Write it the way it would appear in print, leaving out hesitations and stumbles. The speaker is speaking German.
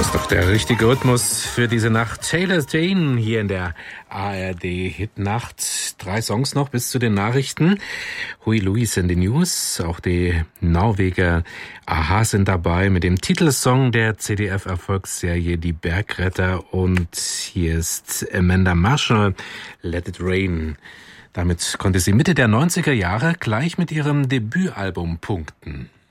Das ist doch der richtige Rhythmus für diese Nacht. Taylor Dane hier in der ARD-Hitnacht. 3 Songs noch bis zu den Nachrichten. Huey Lewis in den News. Auch die Norweger Aha sind dabei mit dem Titelsong der ZDF-Erfolgsserie Die Bergretter. Und hier ist Amanda Marshall, Let It Rain. Damit konnte sie Mitte der 90er Jahre gleich mit ihrem Debütalbum punkten.